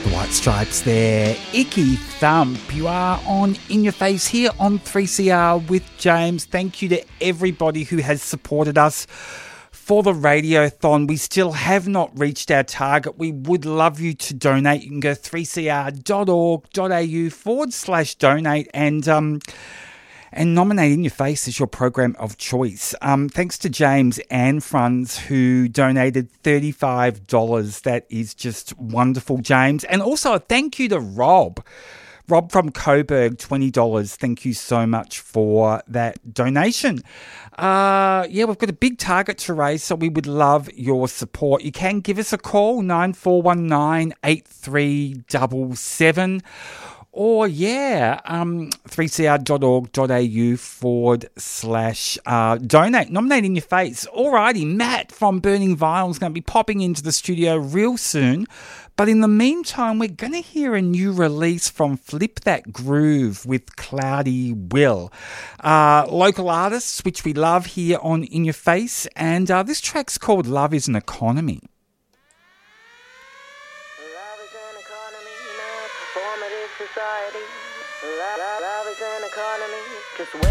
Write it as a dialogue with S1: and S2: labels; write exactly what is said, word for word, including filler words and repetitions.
S1: The White Stripes there. Icky Thump. You are on In Your Face here on three C R with James. Thank you to everybody who has supported us for the Radiothon. We still have not reached our target. We would love you to donate. You can go three c r dot org dot a u forward slash donate and um and nominate In Your Face as your program of choice. Um, thanks to James and Franz who donated thirty-five dollars. That is just wonderful, James. And also a thank you to Rob. Rob from Coburg, twenty dollars. Thank you so much for that donation. Uh, yeah, we've got a big target to raise, so we would love your support. You can give us a call, nine four one nine, eight three seven seven. Or, yeah, um, three c r dot org dot a u forward slash uh, donate. Nominate In Your Face. Alrighty, Matt from Burning Vinyl is going to be popping into the studio real soon. But in the meantime, we're going to hear a new release from Flip That Groove with Cloudy Will. Uh, local artists, which we love here on In Your Face. And uh, this track's called Love Is an Economy.
S2: Society, love, love is an economy. Just wait.